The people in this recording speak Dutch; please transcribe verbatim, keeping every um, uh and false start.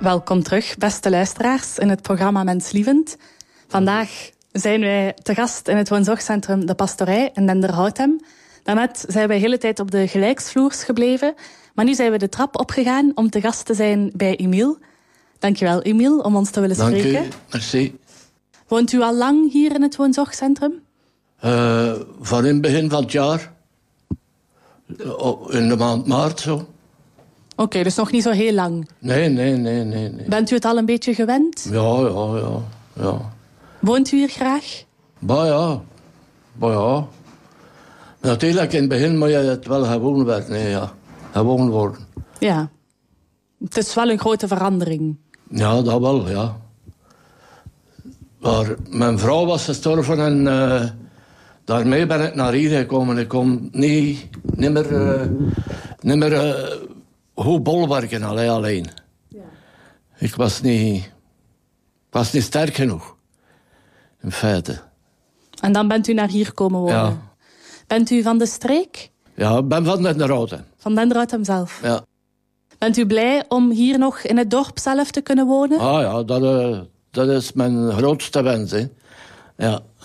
Welkom terug, beste luisteraars, in het programma Menslievend. Vandaag zijn wij te gast in het woonzorgcentrum De Pastorij in Denderhoutem. Daarnet zijn wij de hele tijd op de gelijksvloers gebleven, maar nu zijn we de trap opgegaan om te gast te zijn bij Emiel. Dankjewel, Emiel, om ons te willen Dank spreken. Dank u, merci. Woont u al lang hier in het woonzorgcentrum? Uh, van in het begin van het jaar. In de maand maart zo. Oké, okay, dus nog niet zo heel lang. Nee, nee, nee, nee, nee. Bent u het al een beetje gewend? Ja, ja, ja. ja. Woont u hier graag? Bah ja. Bah ja. Natuurlijk, in het begin moet je het wel gewoon werden. Nee, ja. Gewoon worden. Ja. Het is wel een grote verandering. Ja, dat wel, ja. Maar mijn vrouw was gestorven en uh, daarmee ben ik naar hier gekomen. Ik kon niet, niet meer, uh, niet meer uh, goed bolwerken alleen. alleen. Ja. Ik was niet, ik was niet sterk genoeg, in feite. En dan bent u naar hier komen wonen? Ja. Bent u van de streek? Ja, ik ben van Denderhoutem. Van Denderhoutem zelf? Ja. Bent u blij om hier nog in het dorp zelf te kunnen wonen? Ah ja, dat, uh, dat is mijn grootste wens, hè. Ja.